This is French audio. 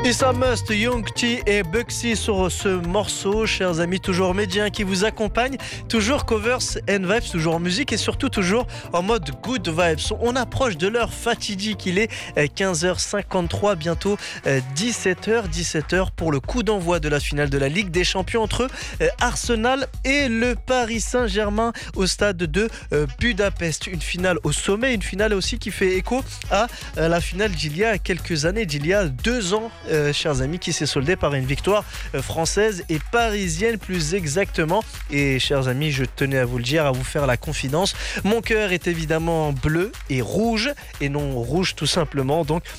Issa Must, Young T et Bugsy sur ce morceau, chers amis, toujours médien qui vous accompagne, toujours covers and vibes, toujours en musique et surtout toujours en mode good vibes. On approche de l'heure fatidique, il est 15h53, bientôt 17h pour le coup d'envoi de la finale de la Ligue des Champions entre Arsenal et le Paris Saint-Germain au stade de Budapest. Une finale au sommet, une finale aussi qui fait écho à la finale d'il y a quelques années, d'il y a 2 ans, chers amis, qui s'est soldée par une victoire française et parisienne plus exactement. Et chers amis, je tenais à vous le dire, à vous faire la confidence, mon cœur est évidemment bleu et rouge, et non rouge tout simplement. Donc